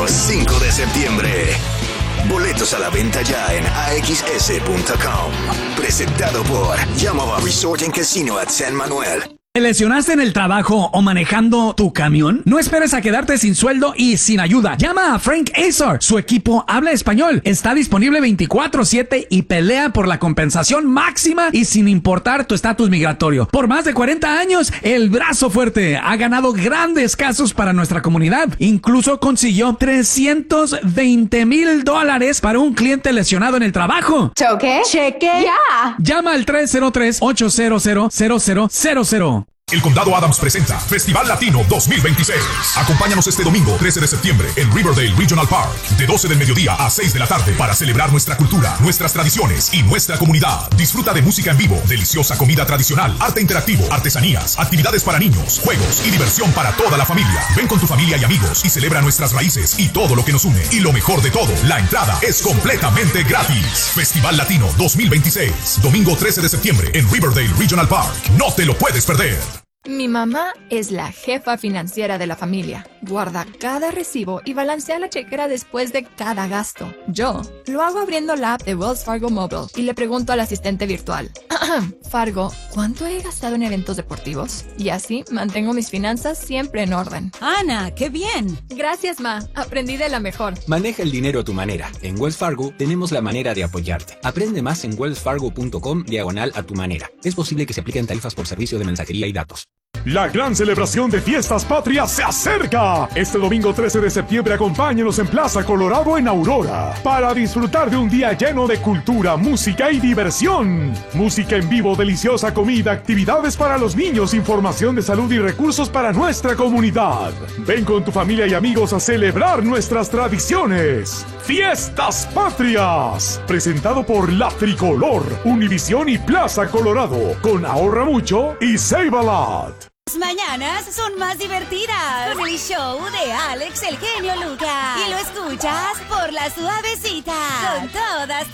5 de septiembre. Boletos a la venta ya en axs.com. Presentado por Yamaha Resort and Casino at San Manuel. ¿Te lesionaste en el trabajo o manejando tu camión? No esperes a quedarte sin sueldo y sin ayuda. Llama a Frank Azar. Su equipo habla español. Está disponible 24/7 y pelea por la compensación máxima y sin importar tu estatus migratorio. Por más de 40 años, el brazo fuerte ha ganado grandes casos para nuestra comunidad. Incluso consiguió $320,000 para un cliente lesionado en el trabajo. ¿Choque? ¿Cheque? ¡Ya! Llama al 303-800-0000. El Condado Adams presenta Festival Latino 2026. Acompáñanos este domingo 13 de septiembre en Riverdale Regional Park, de 12 del mediodía a 6 de la tarde, para celebrar nuestra cultura, nuestras tradiciones y nuestra comunidad. Disfruta de música en vivo, deliciosa comida tradicional, arte interactivo, artesanías, actividades para niños, juegos y diversión para toda la familia. Ven con tu familia y amigos y celebra nuestras raíces y todo lo que nos une. Y lo mejor de todo, la entrada es completamente gratis. Festival Latino 2026, domingo 13 de septiembre en Riverdale Regional Park. No te lo puedes perder. Mi mamá es la jefa financiera de la familia. Guarda cada recibo y balancea la chequera después de cada gasto. Yo lo hago abriendo la app de Wells Fargo Mobile y le pregunto al asistente virtual: Fargo, ¿cuánto he gastado en eventos deportivos? Y así mantengo mis finanzas siempre en orden. ¡Ana, qué bien! Gracias, Ma. Aprendí de la mejor. Maneja el dinero a tu manera. En Wells Fargo tenemos la manera de apoyarte. Aprende más en wellsfargo.com/a tu manera. Es posible que se apliquen tarifas por servicio de mensajería y datos. La gran celebración de Fiestas Patrias se acerca. Este domingo 13 de septiembre acompáñenos en Plaza Colorado en Aurora para disfrutar de un día lleno de cultura, música y diversión. Música en vivo, deliciosa comida, actividades para los niños, información de salud y recursos para nuestra comunidad. Ven con tu familia y amigos a celebrar nuestras tradiciones. Fiestas Patrias, presentado por La Tricolor, Univisión y Plaza Colorado, con Ahorra Mucho y Save a Lot. Las mañanas son más divertidas con el show de Alex el genio Lucas. Y lo escuchas por La Suavecita con todas